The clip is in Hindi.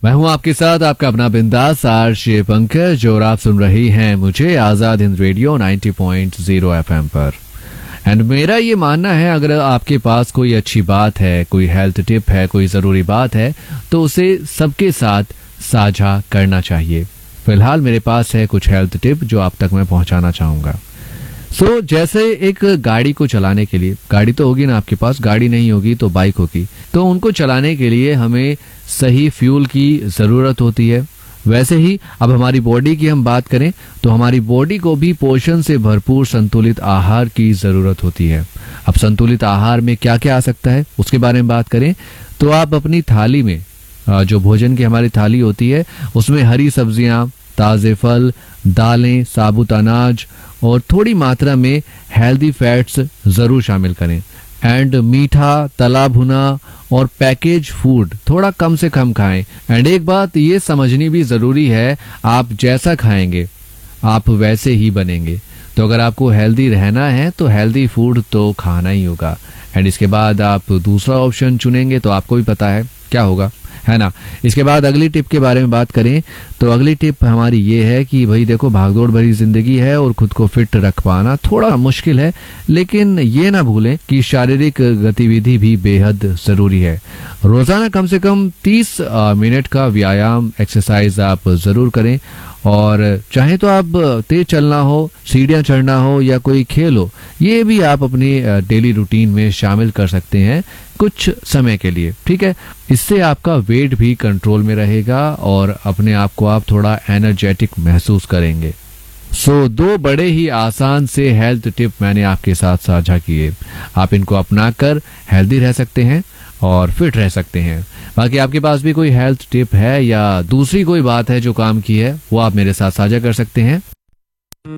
मैं हूं आपके साथ आपका अपना बिंदास आरजे पंकज और आप सुन रही हैं मुझे आजाद हिंद रेडियो 90.0 एफएम पर। एंड मेरा ये मानना है, अगर आपके पास कोई अच्छी बात है, कोई हेल्थ टिप है, कोई जरूरी बात है, तो उसे सबके साथ साझा करना चाहिए। फिलहाल मेरे पास है कुछ हेल्थ टिप जो आप तक मैं पहुंचाना चाहूंगा। जैसे एक गाड़ी को चलाने के लिए, गाड़ी तो होगी ना आपके पास, गाड़ी नहीं होगी तो बाइक होगी, तो उनको चलाने के लिए हमें सही फ्यूल की जरूरत होती है। वैसे ही अब हमारी बॉडी की हम बात करें तो हमारी बॉडी को भी पोषण से भरपूर संतुलित आहार की जरूरत होती है। अब संतुलित आहार में क्या क्या आ सकता है उसके बारे में बात करें तो आप अपनी थाली में, जो भोजन की हमारी थाली होती है, उसमें हरी सब्जियां, ताजे फल, दालें, साबुत अनाज और थोड़ी मात्रा में हेल्दी फैट्स जरूर शामिल करें। एंड मीठा, तला भुना और पैकेज फूड थोड़ा कम से कम खाएं। एंड एक बात ये समझनी भी जरूरी है, आप जैसा खाएंगे आप वैसे ही बनेंगे। तो अगर आपको हेल्दी रहना है तो हेल्दी फूड तो खाना ही होगा। एंड इसके बाद आप दूसरा ऑप्शन चुनेंगे तो आपको भी पता है क्या होगा, है ना। इसके बाद अगली टिप के बारे में बात करें तो अगली टिप हमारी ये है कि भाई देखो, भागदौड़ भरी जिंदगी है और खुद को फिट रख पाना थोड़ा मुश्किल है, लेकिन ये ना भूलें कि शारीरिक गतिविधि भी बेहद जरूरी है। रोजाना कम से कम 30 मिनट का व्यायाम, एक्सरसाइज आप जरूर करें। और चाहे तो आप तेज चलना हो, सीढ़ियां चढ़ना हो या कोई खेल हो, ये भी आप अपनी डेली रूटीन में शामिल कर सकते हैं कुछ समय के लिए, ठीक है। इससे आपका वेट भी कंट्रोल में रहेगा और अपने आप को आप थोड़ा एनर्जेटिक महसूस करेंगे। दो बड़े ही आसान से हेल्थ टिप मैंने आपके साथ साझा किए। आप इनको अपनाकर हेल्दी रह सकते हैं और फिट रह सकते हैं। बाकी आपके पास भी कोई हेल्थ टिप है या दूसरी कोई बात है जो काम की है, वो आप मेरे साथ साझा कर सकते हैं।